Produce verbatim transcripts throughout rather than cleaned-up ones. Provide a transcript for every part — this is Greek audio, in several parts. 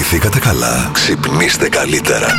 Κοιμηθήκατε καλά, ξυπνήστε καλύτερα.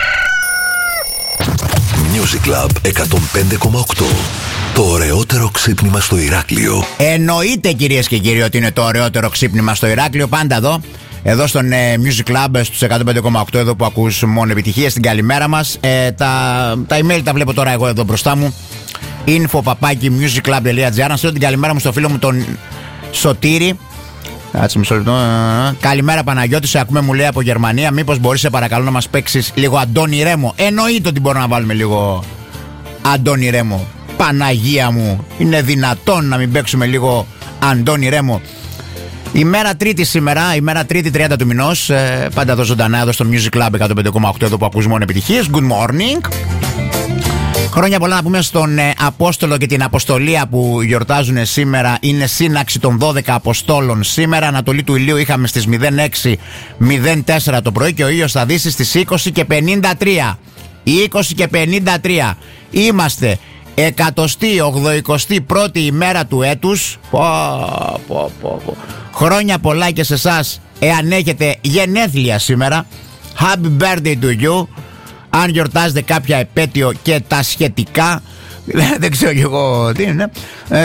Music Club εκατόν πέντε κόμμα οκτώ. Το ωραιότερο ξύπνημα στο Ηράκλειο. Εννοείται, κυρίες και κύριοι, ότι είναι το ωραιότερο ξύπνημα στο Ηράκλειο. Πάντα εδώ, εδώ στον ε, Music Club στους εκατόν πέντε κόμμα οκτώ, εδώ που ακούς μόνο επιτυχίες. Στην καλημέρα μας. ε, τα, τα email τα βλέπω τώρα εγώ εδώ μπροστά μου. info παπάκι musicclub.gr. Να στείλω την καλημέρα μου στο φίλο μου τον Σωτήρη. Κάτσε μισό λεπτό. Καλημέρα Παναγιώτη, σε ακούμε, μου λέει, από Γερμανία. Μήπως μπορείς σε παρακαλώ να μας παίξεις λίγο Αντώνη Ρέμο? Εννοείται ότι μπορούμε να βάλουμε λίγο Αντώνη Ρέμο. Παναγία μου, είναι δυνατόν να μην παίξουμε λίγο Αντώνη Ρέμο? Ημέρα Τρίτη σήμερα, ημέρα Τρίτη τριάντα του μηνός. ε, Πάντα εδώ ζωντανά, εδώ στο Music Club εκατόν πέντε κόμμα οκτώ, εδώ που ακούς μόνο επιτυχίες. Good morning. Χρόνια πολλά να πούμε στον ε, Απόστολο και την Αποστολία που γιορτάζουν σήμερα. Είναι σύναξη των δώδεκα Αποστόλων σήμερα. Ανατολή του ηλίου είχαμε στις μηδέν έξι μηδέν τέσσερα το πρωί και ο ήλιος θα δύσει στις είκοσι και πενήντα τρία. είκοσι και πενήντα τρία. Είμαστε εκατοστή ογδοηκοστή πρώτη ημέρα του έτους. Πω, πω, πω, πω. Χρόνια πολλά και σε εσάς, εάν έχετε γενέθλια σήμερα. Happy birthday to you. Αν γιορτάζετε κάποια επέτειο και τα σχετικά, δεν ξέρω κι εγώ τι είναι. ε,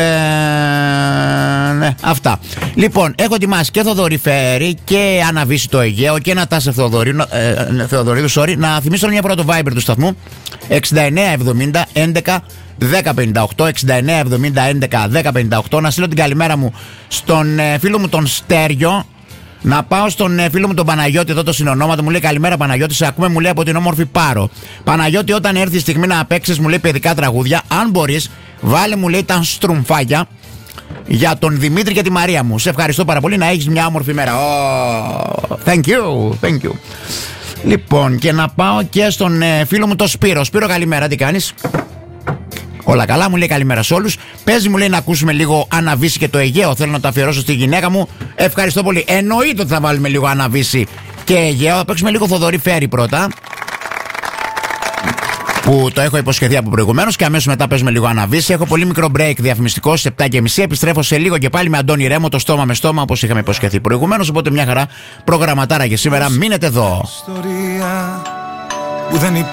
ναι, αυτά. Λοιπόν, έχω ετοιμάσει και Θοδωρή και Αναβίση το Αιγαίο και ένα Τάσε Θεοδωρίδου, ε, Θεοδωρίδου sorry. Να θυμίσω μια φορά το Viber του σταθμού εξήντα εννέα εβδομήντα έντεκα δέκα πενήντα οκτώ, εξήντα εννέα εβδομήντα έντεκα δέκα πενήντα οκτώ. Να στείλω την καλημέρα μου στον ε, φίλο μου τον Στέριο. Να πάω στον ε, φίλο μου τον Παναγιώτη, εδώ το συνονόματο. Μου λέει καλημέρα Παναγιώτη, σε ακούμε, μου λέει, από την όμορφη Πάρο. Παναγιώτη, όταν έρθει η στιγμή να παίξεις, μου λέει, παιδικά τραγούδια, αν μπορείς, βάλε, μου λέει, τα στρουμφάκια για τον Δημήτρη και τη Μαρία μου. Σε ευχαριστώ πάρα πολύ, να έχεις μια όμορφη μέρα. Oh, thank you, thank you. Λοιπόν, και να πάω και στον ε, φίλο μου τον Σπύρο. Σπύρο, καλημέρα, τι κάνεις? Όλα καλά, μου λέει, καλημέρα σε όλους. Παίζει, μου λέει, να ακούσουμε λίγο Αναβίση και το Αιγαίο. Θέλω να το αφιερώσω στη γυναίκα μου. Ευχαριστώ πολύ. Εννοείται ότι θα βάλουμε λίγο Αναβίση και Αιγαίο. Θα παίξουμε λίγο Θοδωρή Φέρη πρώτα, που το έχω υποσχεθεί από προηγουμένως, και αμέσως μετά παίζουμε λίγο Αναβίση. Έχω πολύ μικρό break διαφημιστικό στις επτά και μισή. Επιστρέφω σε λίγο και πάλι με Αντώνη Ρέμο, το στόμα με στόμα, όπως είχαμε υποσχεθεί προηγουμένως. Οπότε μια χαρά προγραμματάρα για σήμερα. Μείνετε εδώ.